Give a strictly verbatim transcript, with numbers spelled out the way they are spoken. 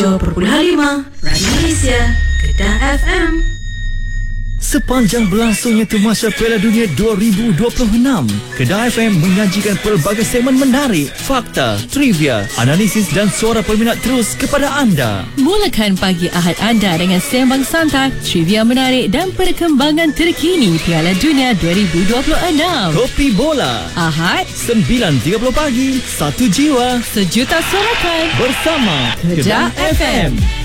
tujuh perpuluhan lima Radio Malaysia, Kedah F M. Sepanjang berlangsungnya Temasya Piala Dunia dua ribu dua puluh enam, Kedah F M menyajikan pelbagai segmen menarik, fakta, trivia, analisis dan suara peminat terus kepada anda. Mulakan pagi Ahad anda dengan sembang santai, trivia menarik dan perkembangan terkini Piala Dunia dua ribu dua puluh enam. Kopi Bola Ahad sembilan tiga puluh pagi, satu jiwa, sejuta sorakan bersama Kedah F M.